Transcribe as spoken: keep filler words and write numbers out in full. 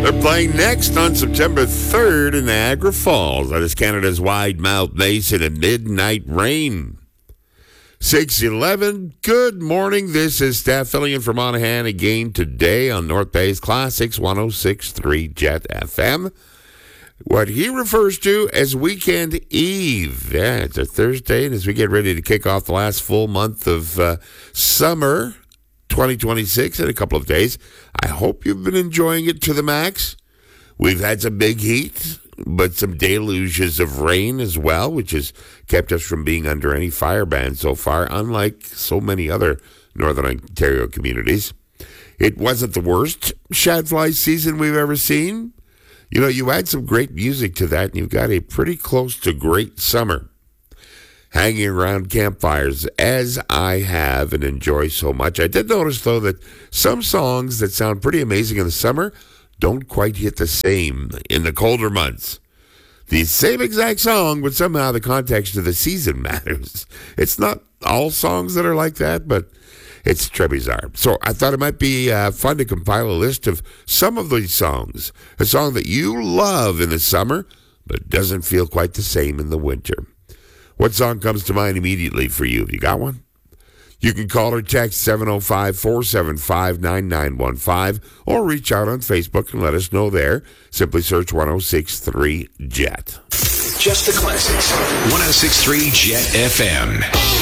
They're playing next on September third in Niagara Falls. That is Canada's Wide Mouth Mason and Midnight Rain. six eleven, good morning. This is Steph filling in for Monahan again today on North Bay's Classics one oh six point three Jet F M. What he refers to as Weekend Eve. Yeah, it's a Thursday, and as we get ready to kick off the last full month of uh, summer twenty twenty-six in a couple of days, I hope you've been enjoying it to the max. We've had some big heat, but some deluges of rain as well, which has kept us from being under any fire ban so far, unlike so many other Northern Ontario communities. It wasn't the worst shadfly season we've ever seen. You know, you add some great music to that, and you've got a pretty close to great summer. Hanging around campfires, as I have and enjoy so much. I did notice, though, that some songs that sound pretty amazing in the summer don't quite hit the same in the colder months. The same exact song, but somehow the context of the season matters. It's not all songs that are like that, but it's très bizarre. So I thought it might be uh, fun to compile a list of some of these songs. A song that you love in the summer, but doesn't feel quite the same in the winter. What song comes to mind immediately for you? Have you got one? You can call or text seven oh five, four seven five, nine nine one five or reach out on Facebook and let us know there. Simply search one oh six point three Jet. Just the classics. one oh six point three Jet F M.